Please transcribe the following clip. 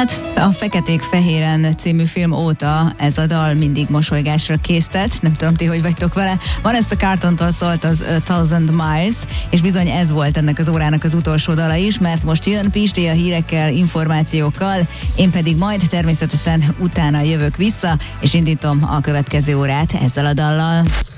Hát a Feketék-fehéren című film óta ez a dal mindig mosolygásra késztet. Nem tudom, ti hogy vagytok vele. Van ezt a Carltontól szólt az A Thousand Miles, és bizony ez volt ennek az órának az utolsó dala is, mert most jön Pisti a hírekkel, információkkal, én pedig majd természetesen utána jövök vissza, és indítom a következő órát ezzel a dallal.